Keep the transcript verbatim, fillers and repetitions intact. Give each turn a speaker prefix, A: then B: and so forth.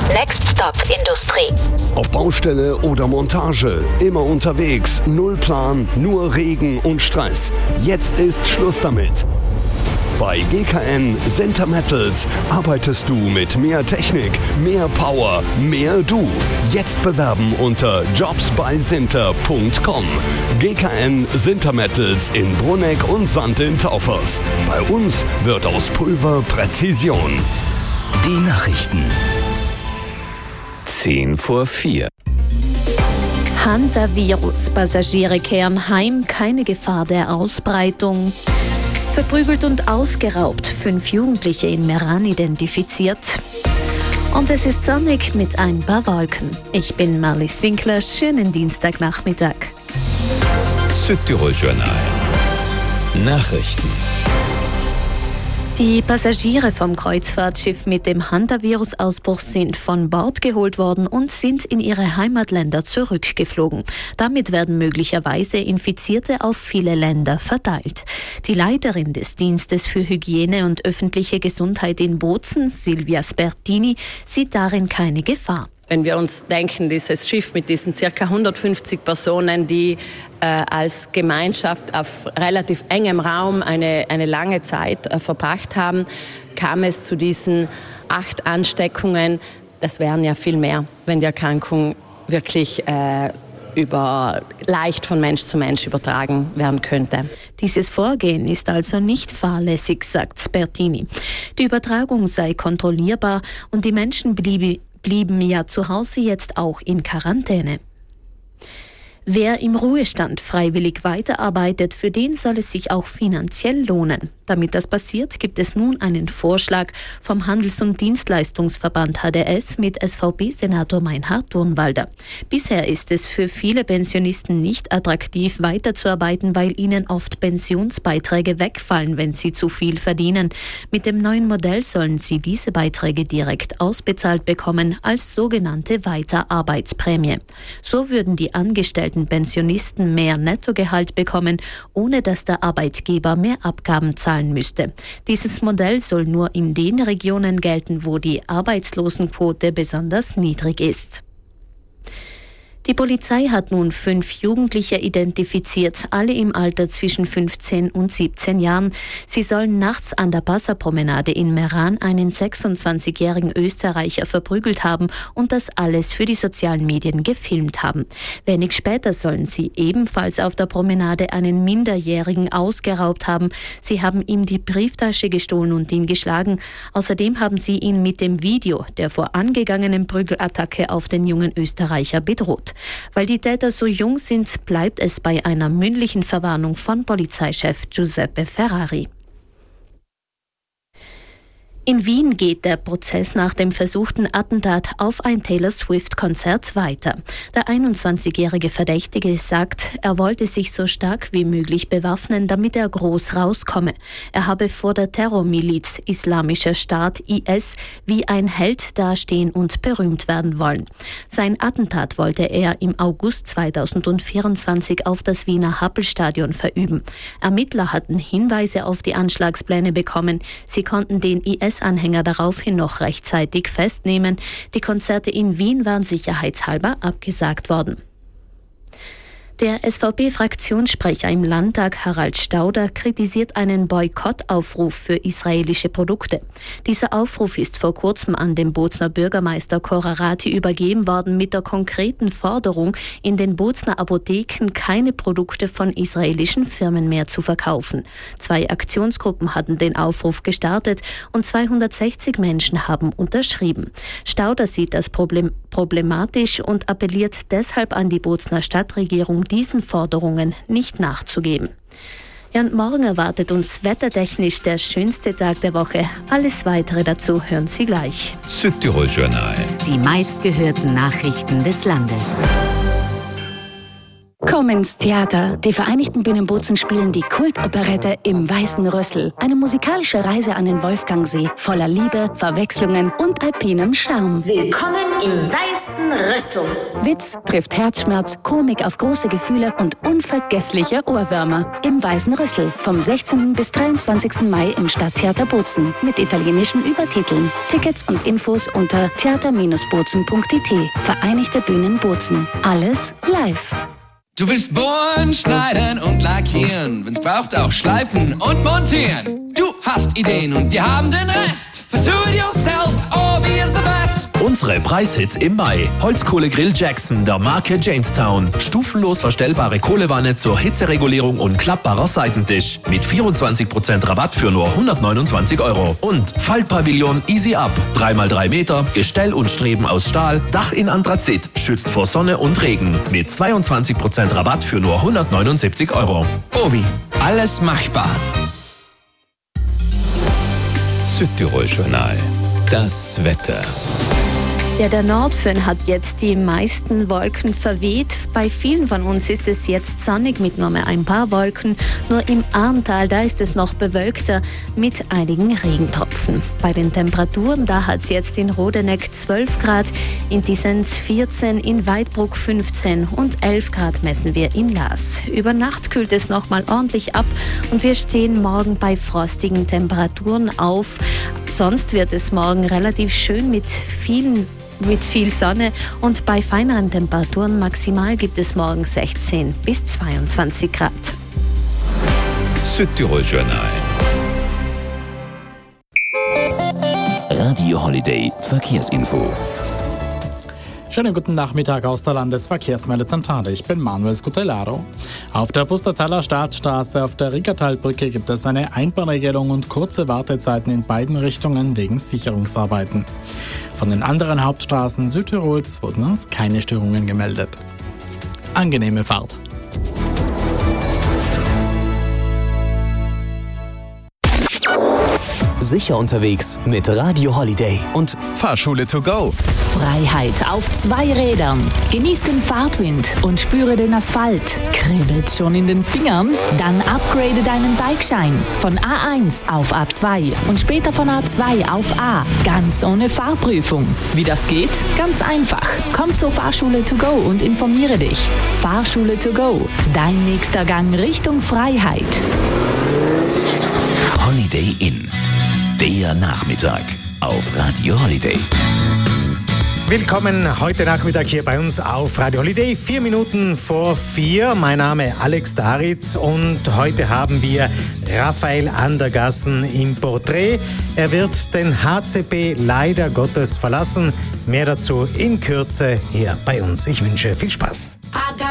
A: Next Stop Industrie.
B: Ob Baustelle oder Montage, immer unterwegs, null Plan, nur Regen und Stress. Jetzt ist Schluss damit. Bei G K N Sinter Metals arbeitest du mit mehr Technik, mehr Power, mehr du. Jetzt bewerben unter jobs bei sinter punkt com. G K N Sinter Metals in Bruneck und Sand in Taufers. Bei uns wird aus Pulver Präzision.
C: Die Nachrichten. Zehn vor vier.
D: Hantavirus. Passagiere kehren heim, keine Gefahr der Ausbreitung. Verprügelt und ausgeraubt, fünf Jugendliche in Meran identifiziert. Und es ist sonnig mit ein paar Wolken. Ich bin Marlies Winkler, schönen Dienstagnachmittag.
C: Südtirol Journal. Nachrichten.
D: Die Passagiere vom Kreuzfahrtschiff mit dem Hantavirus-Ausbruch sind von Bord geholt worden und sind in ihre Heimatländer zurückgeflogen. Damit werden möglicherweise Infizierte auf viele Länder verteilt. Die Leiterin des Dienstes für Hygiene und öffentliche Gesundheit in Bozen, Silvia Spertini, sieht darin keine Gefahr.
E: Wenn wir uns denken, dieses Schiff mit diesen ca. hundertfünfzig Personen, die äh, als Gemeinschaft auf relativ engem Raum eine, eine lange Zeit äh, verbracht haben, kam es zu diesen acht Ansteckungen. Das wären ja viel mehr, wenn die Erkrankung wirklich äh, über, leicht von Mensch zu Mensch übertragen werden könnte.
D: Dieses Vorgehen ist also nicht fahrlässig, sagt Spertini. Die Übertragung sei kontrollierbar und die Menschen blieben blieben ja zu Hause jetzt auch in Quarantäne. Wer im Ruhestand freiwillig weiterarbeitet, für den soll es sich auch finanziell lohnen. Damit das passiert, gibt es nun einen Vorschlag vom Handels- und Dienstleistungsverband H D S mit S V P-Senator Meinhard Turnwalder. Bisher ist es für viele Pensionisten nicht attraktiv, weiterzuarbeiten, weil ihnen oft Pensionsbeiträge wegfallen, wenn sie zu viel verdienen. Mit dem neuen Modell sollen sie diese Beiträge direkt ausbezahlt bekommen als sogenannte Weiterarbeitsprämie. So würden die Angestellten Pensionisten mehr Nettogehalt bekommen, ohne dass der Arbeitgeber mehr Abgaben zahlen müsste. Dieses Modell soll nur in den Regionen gelten, wo die Arbeitslosenquote besonders niedrig ist. Die Polizei hat nun fünf Jugendliche identifiziert, alle im Alter zwischen fünfzehn und siebzehn Jahren. Sie sollen nachts an der Passapromenade in Meran einen sechsundzwanzigjährigen Österreicher verprügelt haben und das alles für die sozialen Medien gefilmt haben. Wenig später sollen sie ebenfalls auf der Promenade einen Minderjährigen ausgeraubt haben. Sie haben ihm die Brieftasche gestohlen und ihn geschlagen. Außerdem haben sie ihn mit dem Video der vorangegangenen Prügelattacke auf den jungen Österreicher bedroht. Weil die Täter so jung sind, bleibt es bei einer mündlichen Verwarnung von Polizeichef Giuseppe Ferrari. In Wien geht der Prozess nach dem versuchten Attentat auf ein Taylor Swift-Konzert weiter. Der einundzwanzigjährige Verdächtige sagt, er wollte sich so stark wie möglich bewaffnen, damit er groß rauskomme. Er habe vor der Terrormiliz Islamischer Staat I S wie ein Held dastehen und berühmt werden wollen. Sein Attentat wollte er im August zweitausendvierundzwanzig auf das Wiener Happelstadion verüben. Ermittler hatten Hinweise auf die Anschlagspläne bekommen. Sie konnten den I S Anhänger daraufhin noch rechtzeitig festnehmen. Die Konzerte in Wien waren sicherheitshalber abgesagt worden. Der S V P-Fraktionssprecher im Landtag, Harald Stauder, kritisiert einen Boykottaufruf für israelische Produkte. Dieser Aufruf ist vor kurzem an den Bozner Bürgermeister Korarati übergeben worden mit der konkreten Forderung, in den Bozner Apotheken keine Produkte von israelischen Firmen mehr zu verkaufen. Zwei Aktionsgruppen hatten den Aufruf gestartet und zweihundertsechzig Menschen haben unterschrieben. Stauder sieht das Problem problematisch und appelliert deshalb an die Bozner Stadtregierung, diesen Forderungen nicht nachzugeben. Ja, und morgen erwartet uns wettertechnisch der schönste Tag der Woche. Alles Weitere dazu hören Sie gleich.
C: Südtirol Journal.
F: Die meistgehörten Nachrichten des Landes.
D: Komm
F: Komm ins Theater. Die Vereinigten Bühnen Bozen spielen die Kultoperette Im Weißen Rüssel. Eine musikalische Reise an den Wolfgangsee voller Liebe, Verwechslungen und alpinem Charme.
A: Willkommen im Weißen Rüssel.
F: Witz trifft Herzschmerz, Komik auf große Gefühle und unvergessliche Ohrwürmer. Im Weißen Rüssel. Vom sechzehnten bis dreiundzwanzigsten Mai im Stadttheater Bozen. Mit italienischen Übertiteln. Tickets und Infos unter theater Bindestrich bozen punkt i t. Vereinigte Bühnen Bozen. Alles live.
G: Du willst bohren, schneiden und lackieren, wenn's braucht auch schleifen und montieren. Du hast Ideen und wir haben den Rest. For do it yourself, Obi is the best.
H: Unsere Preishits im Mai. Holzkohlegrill Jackson der Marke Jamestown. Stufenlos verstellbare Kohlewanne zur Hitzeregulierung und klappbarer Seitentisch. Mit vierundzwanzig Prozent Rabatt für nur hundertneunundzwanzig Euro. Und Faltpavillon Easy Up. drei mal drei Meter, Gestell und Streben aus Stahl, Dach in Anthrazit, schützt vor Sonne und Regen. Mit zweiundzwanzig Prozent Rabatt für nur hundertneunundsiebzig Euro.
G: Obi, alles machbar.
C: Südtirol Journal. Das Wetter.
D: Ja, der Nordföhn hat jetzt die meisten Wolken verweht. Bei vielen von uns ist es jetzt sonnig mit nur mehr ein paar Wolken. Nur im Arntal, da ist es noch bewölkter mit einigen Regentropfen. Bei den Temperaturen, da hat es jetzt in Rodeneck zwölf Grad, in Disenz vierzehn, in Weidbruck fünfzehn und elf Grad messen wir in Laas. Über Nacht kühlt es nochmal ordentlich ab und wir stehen morgen bei frostigen Temperaturen auf. Sonst wird es morgen relativ schön mit vielen mit viel Sonne und bei feineren Temperaturen maximal gibt es morgen sechzehn bis zweiundzwanzig Grad.
C: Südtirol Journal.
I: Radio Holiday Verkehrsinfo.
J: Schönen guten Nachmittag aus der Landesverkehrsmeldezentrale. Ich bin Manuel Scutellaro. Auf der Pustertaler Staatsstraße auf der Riegertalbrücke gibt es eine Einbahnregelung und kurze Wartezeiten in beiden Richtungen wegen Sicherungsarbeiten. Von den anderen Hauptstraßen Südtirols wurden uns keine Störungen gemeldet. Angenehme Fahrt.
I: Sicher unterwegs mit Radio Holiday und Fahrschule to go.
K: Freiheit auf zwei Rädern. Genieß den Fahrtwind und spüre den Asphalt. Kribbelt's schon in den Fingern? Dann upgrade deinen Bikeschein von A eins auf A zwei und später von A zwei auf A. Ganz ohne Fahrprüfung. Wie das geht? Ganz einfach. Komm zur Fahrschule to go und informiere dich. Fahrschule to go. Dein nächster Gang Richtung Freiheit.
I: Holiday Inn. Der Nachmittag auf Radio Holiday.
L: Willkommen heute Nachmittag hier bei uns auf Radio Holiday. Vier Minuten vor vier. Mein Name Alex Daritz und heute haben wir Raphael Andergassen im Porträt. Er wird den H C P leider Gottes verlassen. Mehr dazu in Kürze hier bei uns. Ich wünsche viel Spaß.